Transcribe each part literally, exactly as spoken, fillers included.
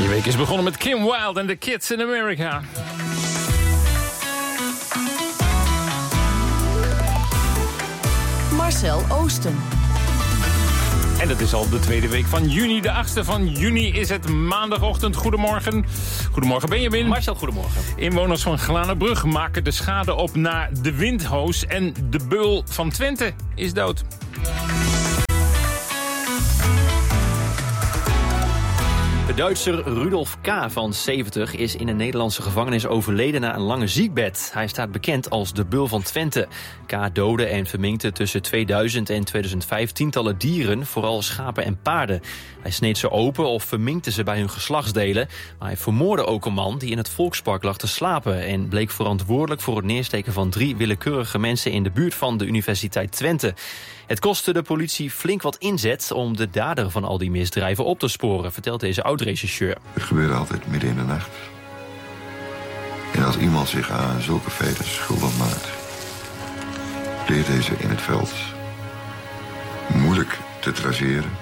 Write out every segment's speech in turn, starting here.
Die week is begonnen met Kim Wilde en The Kids in America. Marcel Oosten. En dat is al de tweede week van juni. De achtste van juni is het maandagochtend. Goedemorgen. Goedemorgen Benjamin. Marcel, goedemorgen. Inwoners van Glanenbrug maken de schade op na de windhoos. En de beul van Twente is dood. De Duitser Rudolf K. van zeventig is in een Nederlandse gevangenis overleden na een lange ziekbed. Hij staat bekend als de Beul van Twente. K. doodde en verminkte tussen tweeduizend en tweeduizend vijf tientallen dieren, vooral schapen en paarden. Hij sneed ze open of verminkte ze bij hun geslachtsdelen. Maar hij vermoordde ook een man die in het Volkspark lag te slapen en bleek verantwoordelijk voor het neersteken van drie willekeurige mensen in de buurt van de Universiteit Twente. Het kostte de politie flink wat inzet om de dader van al die misdrijven op te sporen, vertelt deze oud-rechercheur. Het gebeurde altijd midden in de nacht. En als iemand zich aan zulke feiten schuldig maakt, leert deze in het veld moeilijk te traceren.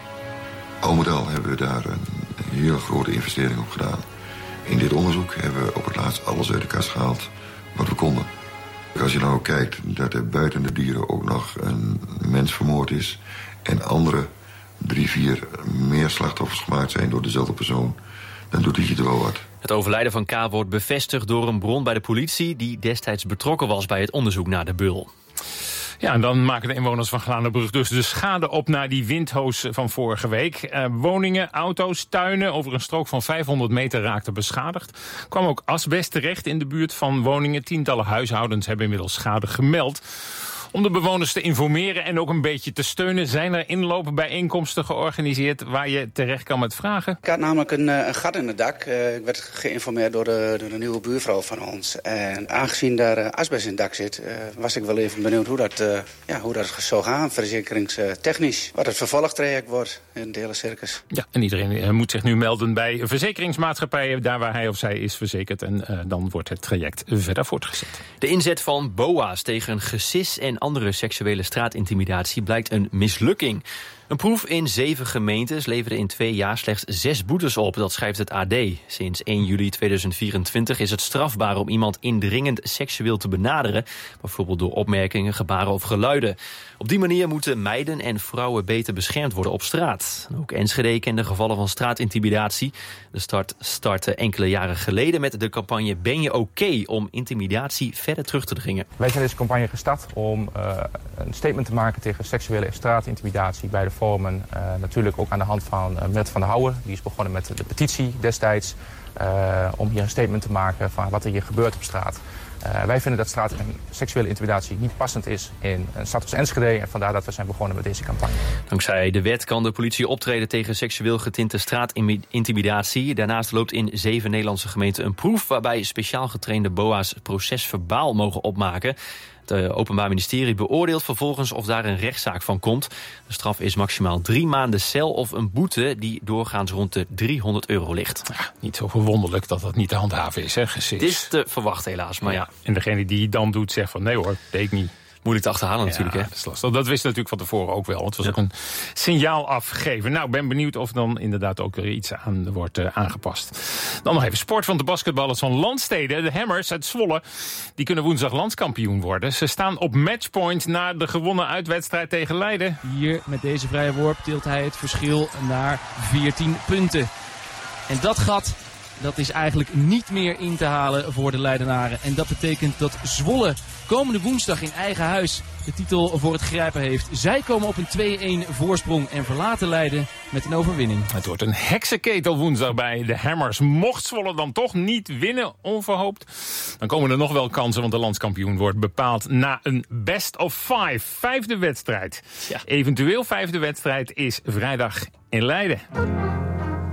Al met al hebben we daar een hele grote investering op gedaan. In dit onderzoek hebben we op het laatst alles uit de kast gehaald wat we konden. Als je nou kijkt dat er buiten de dieren ook nog een mens vermoord is en andere drie, vier meer slachtoffers gemaakt zijn door dezelfde persoon, dan doet het je er wel wat. Het overlijden van K. wordt bevestigd door een bron bij de politie die destijds betrokken was bij het onderzoek naar de beul. Ja, en dan maken de inwoners van Glanenbrug dus de schade op na die windhoos van vorige week. Uh, woningen, auto's, tuinen over een strook van vijfhonderd meter raakten beschadigd. Kwam ook asbest terecht in de buurt van woningen. Tientallen huishoudens hebben inmiddels schade gemeld. Om de bewoners te informeren en ook een beetje te steunen, zijn er inloopbijeenkomsten georganiseerd waar je terecht kan met vragen. Ik had namelijk een, een gat in het dak. Uh, ik werd geïnformeerd door de, door de nieuwe buurvrouw van ons. En aangezien daar uh, asbest in het dak zit, uh, was ik wel even benieuwd hoe dat, uh, ja, hoe dat zou gaan, verzekeringstechnisch. Wat het vervolgtraject wordt in het hele circus. Ja, en iedereen uh, moet zich nu melden bij verzekeringsmaatschappijen, daar waar hij of zij is verzekerd. En uh, dan wordt het traject verder voortgezet. De inzet van B O A's tegen gesis en andere seksuele straatintimidatie blijkt een mislukking. Een proef in zeven gemeentes leverde in twee jaar slechts zes boetes op, dat schrijft het A D. Sinds één juli tweeduizend vierentwintig is het strafbaar om iemand indringend seksueel te benaderen, bijvoorbeeld door opmerkingen, gebaren of geluiden. Op die manier moeten meiden en vrouwen beter beschermd worden op straat. Ook Enschede kende gevallen van straatintimidatie. De start startte enkele jaren geleden met de campagne Ben je oké om intimidatie verder terug te dringen. Wij zijn deze campagne gestart om uh, een statement te maken tegen seksuele straatintimidatie bij de vormen. Uh, natuurlijk ook aan de hand van uh, Met van der Houwen. Die is begonnen met de petitie destijds. Uh, om hier een statement te maken van wat er hier gebeurt op straat. Uh, wij vinden dat straat- en seksuele intimidatie niet passend is in een stad als Enschede. En vandaar dat we zijn begonnen met deze campagne. Dankzij de wet kan de politie optreden tegen seksueel getinte straatintimidatie. Daarnaast loopt in zeven Nederlandse gemeenten een proef waarbij speciaal getrainde B O A's procesverbaal mogen opmaken. Het Openbaar Ministerie beoordeelt vervolgens of daar een rechtszaak van komt. De straf is maximaal drie maanden cel of een boete die doorgaans rond de driehonderd euro ligt. Ja, niet zo verwonderlijk dat dat niet te handhaven is, hè, gesis. Het is te verwachten helaas, maar ja. ja. En degene die het dan doet zegt van nee hoor, deed ik niet. Moeilijk te achterhalen ja, natuurlijk, hè? Dat is lastig. Dat wist natuurlijk van tevoren ook wel. Het was ja. ook een signaal afgegeven. Nou, ik ben benieuwd of dan inderdaad ook er iets aan wordt uh, aangepast. Dan nog even sport, want de basketballers van Landstede, de Hammers uit Zwolle, die kunnen woensdag landskampioen worden. Ze staan op matchpoint na de gewonnen uitwedstrijd tegen Leiden. Hier met deze vrije worp tilt hij het verschil naar veertien punten. En dat gat, dat is eigenlijk niet meer in te halen voor de Leidenaren. En dat betekent dat Zwolle komende woensdag in eigen huis de titel voor het grijpen heeft. Zij komen op een twee-een voorsprong en verlaten Leiden met een overwinning. Het wordt een heksenketel woensdag bij de Hammers. Mocht Zwolle dan toch niet winnen, onverhoopt, dan komen er nog wel kansen, want de landskampioen wordt bepaald na een best of five. Vijfde wedstrijd. Ja. Eventueel vijfde wedstrijd is vrijdag in Leiden.